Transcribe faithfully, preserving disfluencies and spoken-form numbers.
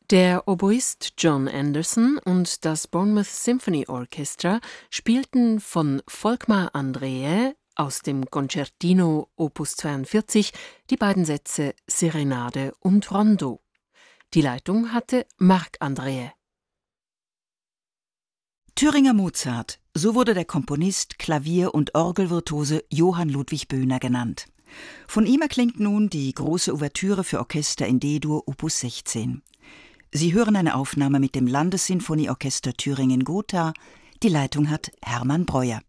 Der Oboist John Anderson und das Bournemouth Symphony Orchestra spielten von Volkmar Andreae aus dem Concertino Opus zweiundvierzig die beiden Sätze Serenade und Rondo. Die Leitung hatte Marc Andreae. Thüringer Mozart, so wurde der Komponist, Klavier- und Orgelvirtuose Johann Ludwig Böhner genannt. Von ihm erklingt nun die große Ouvertüre für Orchester in D-Dur Opus sechzehn. Sie hören eine Aufnahme mit dem Landessinfonieorchester Thüringen-Gotha. Die Leitung hat Hermann Breuer.